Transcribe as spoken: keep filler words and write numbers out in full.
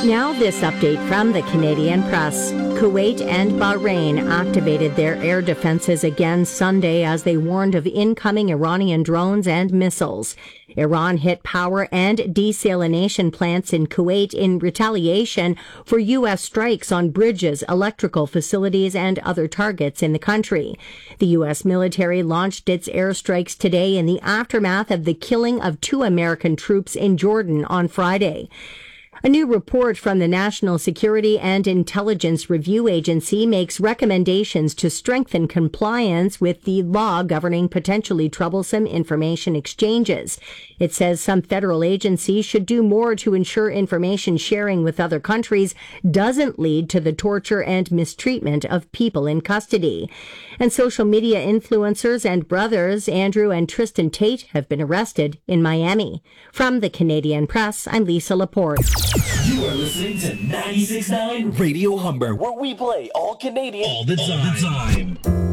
Now this update from the Canadian Press. Kuwait and Bahrain activated their air defenses again Sunday as they warned of incoming Iranian drones and missiles. Iran hit power and desalination plants in Kuwait in retaliation for U S strikes on bridges, electrical facilities, and other targets in the country. The U S military launched its airstrikes today in the aftermath of the killing of two American troops in Jordan on Friday. A new report from the National Security and Intelligence Review Agency makes recommendations to strengthen compliance with the law governing potentially troublesome information exchanges. It says some federal agencies should do more to ensure information sharing with other countries doesn't lead to the torture and mistreatment of people in custody. And social media influencers and brothers Andrew and Tristan Tate have been arrested in Miami. From the Canadian Press, I'm Lisa Laporte. You are listening to ninety-six point nine Radio Humber, where we play all Canadian all the time. All the time.